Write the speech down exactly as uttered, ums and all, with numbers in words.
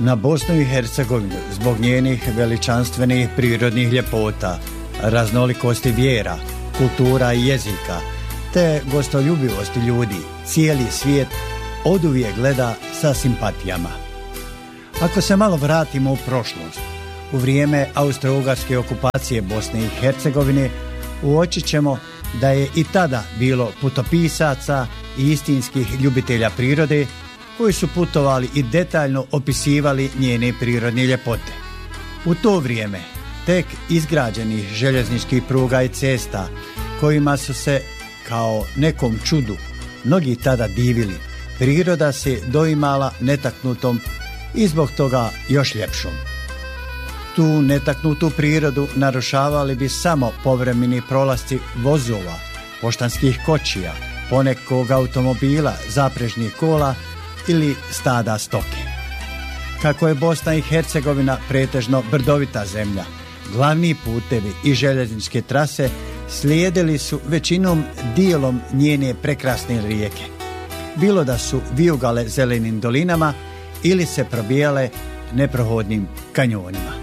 na Bosnu i Hercegovinu zbog njenih veličanstvenih prirodnih ljepota, raznolikosti vjera, kultura i jezika, te gostoljubivosti ljudi, cijeli svijet oduvijek gleda sa simpatijama. Ako se malo vratimo u prošlost, u vrijeme austro-ugarske okupacije Bosne i Hercegovine, uočit ćemo da je i tada bilo putopisaca i istinskih ljubitelja prirode koji su putovali i detaljno opisivali njene prirodne ljepote. U to vrijeme tek izgrađenih željezničkih pruga i cesta kojima su se kao nekom čudu mnogi tada divili, priroda se doimala netaknutom i zbog toga još ljepšom. Tu netaknutu prirodu narušavali bi samo povremeni prolasci vozova, poštanskih kočija, ponekog automobila, zaprežnih kola ili stada stoke. Kako je Bosna i Hercegovina pretežno brdovita zemlja, glavni putevi i željezničke trase slijedili su većinom dijelom njene prekrasne rijeke. Bilo da su vijugale zelenim dolinama ili se probijale neprohodnim kanjonima.